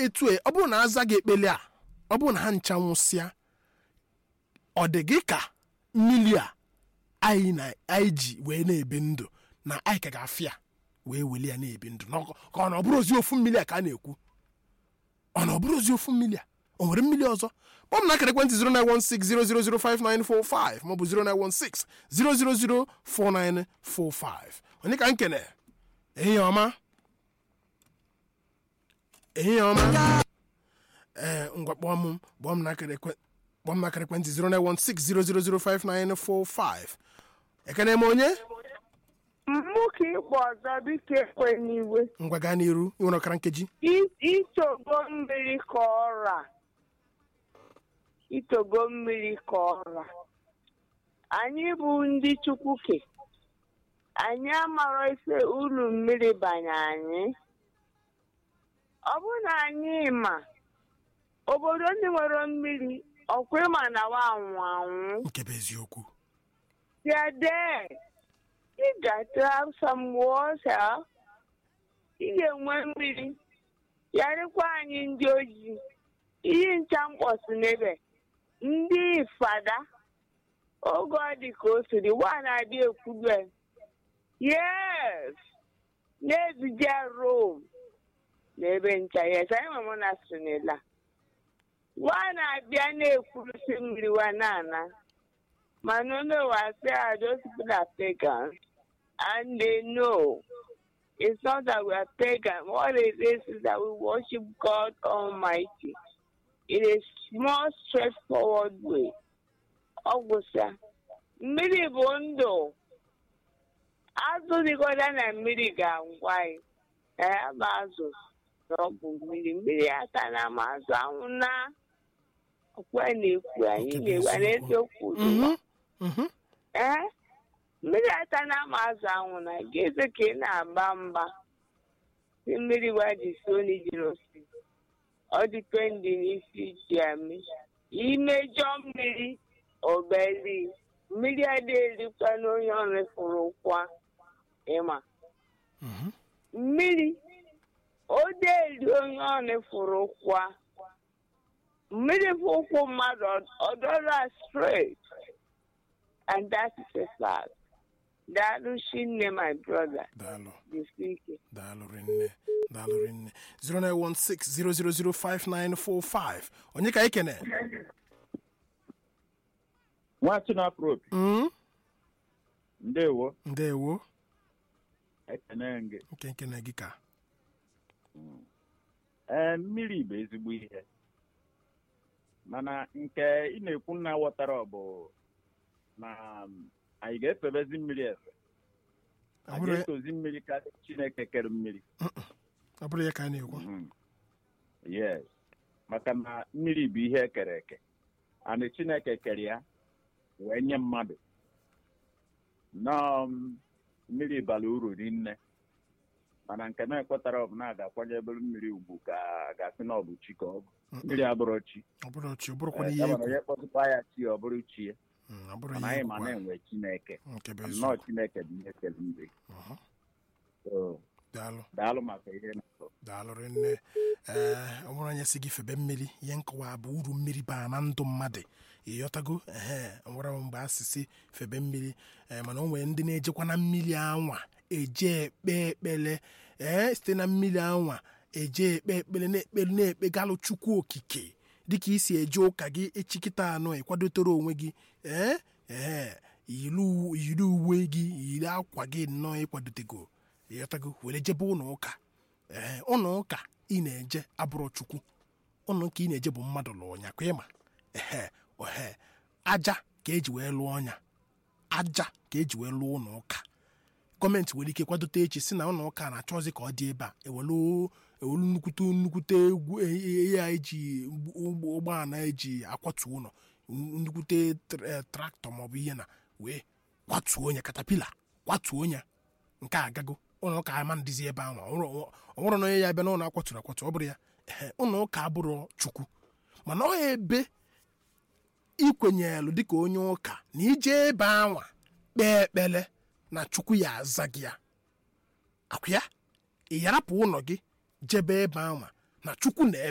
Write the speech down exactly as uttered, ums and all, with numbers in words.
etu ọ bụrụ na aza gị ekpele a ọ bụrụ na ha ncha nwụsịa ọ dị gị ka mmiri a anyị na anyị ji wee na-ebi ndụ na anyị ka ga-afịa wee weli ya na-ebi ndụ ka ọ na ọ bụrụ ozi ofu mmiri a ka a na-ekwu ọ na ọ bụrụ ozi ofu mmiri a o nwere mmiri ọzọ kpọm na akara ekwentị zero nine one six zero zero zero five nine four five maọbụ zero nine one six zero zero zero four nine four five onye ka nkene ehihie ọma ehihie ọma ee ngwa kpọọ m kpọọ m na akara ekwentị zero nine one six zero zero zero five nine four five ekene m onye mụ ka ịkpọ ọzọ biko ekwe n'iwe ngwa gaa n'iru inwere ọkara nkeji itogo mmiri ka ọra itogo mmiri ka ọra anyị bụ ndị Chukwuke anyị amara ife uru mmiri banye anyị ọ bụ na anyị ma obodo ndị nwere mmiri ọkwa ma na anwụ anwụ nke bụ eziokwu they're there. You got to have some water. Ị ga-enwe mmiri yarịkwa anyị ndị ojii ihe ncha mkpọsị n'ebe ndị fada oge ọ dị ka o siri nwa na-adị ekwube yes na-ezije Rome n'ebe ncha yes anyị nwe monastrinela nwa na-abịa na-ekwurusi mmiri wa na-ana mana no I say those people are pagans and they know it's not that we are pagan. What it is is that we worship God Almighty in a small, straightforward way. Ọgwụsa mmiri bụ ndụ azụ dịkwada na mmiri ga-agwa anyị ee ma azụ na ọ bụ mmiri mmiri aka na ama azụ anwụ na ọkwa na-ekwu anyị na-egwa n'eziokwu ee mmiri aka na ama azụ anwụ na ga-eze ka ị na-agba mba si mmiri waji so n'ijiri osi ọ dịpendi n'isi ji amị imejọ mmiri obeli mmiri adịghịkwa n'onye ọrụ fụrụ kwa ịma mmiri odeli onye ọrụ fụrụ kwa mmiri fụkwụ mmadụ ọdọrọ straight and that is a fact. Daalụ shinne my brother. Daalụ. Jisike. Daalụ rinne. Daalụ rinne. zero nine one six zero zero zero five nine four five. Onye ka ikene? Nwachị na propi. Mm. Ndewo. Ndewo. Ekene nge. Nke nkene gị ka. Ee mmiri bụ ezigbo ihe. Mana nke ị na-ekwu na ghọtara bụ na anyị ga-efebezi mmiri efe. Anyị ga-etozi mmiri ka Chineke kere mmiri. Ọ bụrụ ya ka a na-ekwu. Yes. Maka na mmiri bụ ihe ekere eke. Ana Chineke kere ya wee nye mmadụ. Na mmiri bara uru rinne. Mana nke na-ekwetara ọ bụ na a ga-akwanye ebe mmiri ugwu ka a ga-asị na ọ bụ chi ka ọ bụ. Mmiri abụrụ chi. Ọ bụrụ chi, ọ bụrụkwa ihe egwu. Onye kpọtụkwa ya chi ọ bụrụ chi ya. Ọ bụrụ Mana anyị ma na-enwe Chineke. Nnọọ Chineke bụ ihe kere mmiri. Daalụ. Daalụ maka ihe na-atọ. Daalụ rinne. Ee, ọ bụrụ anya si gị febe mmiri, ihe nkọwa bụ uru mmiri baa na ndụ mmadụ. Ịghọtago? Ehe, ọ nwere mgbe asịsị febe mmiri, mana o nwere ndị na-ejekwa na mmiri anwa eje ekpe ekpele, ee site na mmiri anwa eje ekpe ekpele na-ekpelu na-ekpegalụ Chukwu okike dịka isi eje ụka gị echikịta anọ ịkwadotoro onwe gị ee ee yiri uwe gị yiri akwa gị nnọọ ịkwadotego ịghọtago were jebe ụlọ ụka ee ụlọ ụka ị na-eje abụrụ Chukwu ụlọ ụka ị na-eje bụ mmadụ lụọ ọnya kwa ịma ehe ohe aja ka eji wee lụọ ọnya aja ka eji wee lụọ ụlọ ụka gọọmenti nwere ike kwadote echi si na ụlọ ụka na-achọzi ka ọ dị ebe a ewelu ewelu nnukwute nnukwute egwu ihe a eji ụgbọala eji akwatu ụlọ nnukwute traktọ maọbụ ihe na wee kwatuo onye katapila kwatuo onye nke agago ụlọ ụka ama ndịzi ebe ahụ ọ nwụrụ na onye ya ebe na ụlọ akwaturu akwatu ọ bụrụ ya ụlọ ụka abụrụ Chukwu mana ọ ebe ikwenyelu dịka onye ụka na ije ebe anwa kpee ekpele na Chukwu ya aza gị ya akwa ya ị yarapụ ụlọ gị jebe ebe anwa na Chukwu na